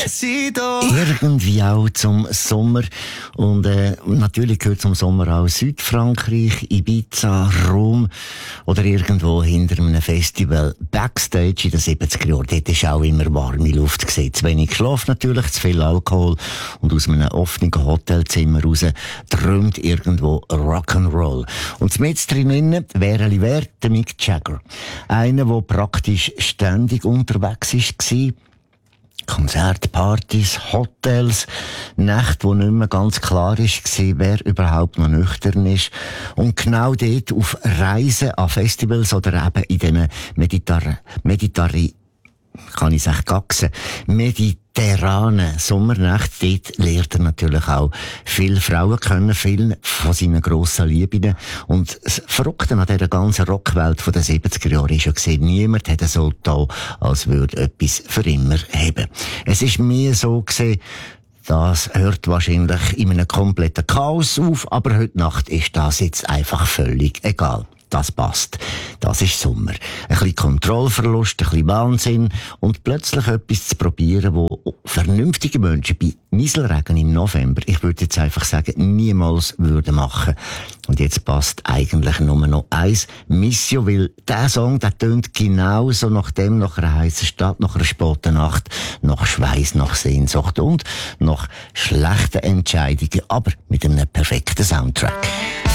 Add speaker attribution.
Speaker 1: Irgendwie auch zum Sommer. Und natürlich gehört zum Sommer auch Südfrankreich, Ibiza, Rom oder irgendwo hinter einem Festival. Backstage in den 70er Jahren, dort ist auch immer warme Luft gesehen. Zu wenig Schlaf natürlich, zu viel Alkohol und aus einem offenen Hotelzimmer raus träumt irgendwo Rock'n'Roll. Und mit drinnen wäre der Mick Jagger. Einer, der praktisch ständig unterwegs war. Konzerte, Partys, Hotels, Nächte, wo nicht mehr ganz klar war, wer überhaupt noch nüchtern ist. Und genau dort auf Reisen an Festivals oder eben in diesen mediterranen Sommernächte, dort lernt er natürlich auch viele Frauen kennen, viele von seinen grossen Lieben. Und das Verrückte an dieser ganzen Rockwelt von den 70er Jahren ist ja gesehen, niemand hat so da, als würde etwas für immer haben. Es ist mir so gesehen, das hört wahrscheinlich in einem kompletten Chaos auf, aber heute Nacht ist das jetzt einfach völlig egal. Das passt. Das ist Sommer. Ein bisschen Kontrollverlust, ein bisschen Wahnsinn und plötzlich etwas zu probieren, wo vernünftige Menschen bei Nieselregen im November, ich würde jetzt einfach sagen, niemals würden machen. Und jetzt passt eigentlich nur noch eins, Missio, weil der Song, der tönt genauso nach einer heißen Stadt, nach einer späten Nacht, nach Schweiß, nach Sehnsucht und nach schlechten Entscheidungen, aber mit einem perfekten Soundtrack.